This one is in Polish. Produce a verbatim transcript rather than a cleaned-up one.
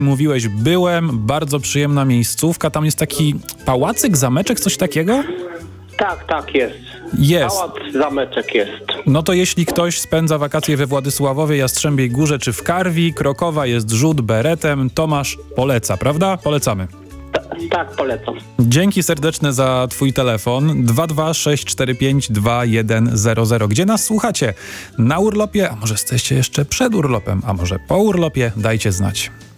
Mówiłeś, byłem, bardzo przyjemna miejscówka. Tam jest taki pałacyk, zameczek, coś takiego? Tak, tak jest. Jest. Pałac, zameczek jest. No to jeśli ktoś spędza wakacje we Władysławowie, Jastrzębiej Górze czy w Karwi, Krokowa jest rzut beretem, Tomasz poleca, prawda? Polecamy. Ta, tak, polecam. Dzięki serdeczne za twój telefon dwa dwa sześć cztery pięć dwa jeden zero zero. Gdzie nas słuchacie? Na urlopie, a może jesteście jeszcze przed urlopem, a może po urlopie? Dajcie znać.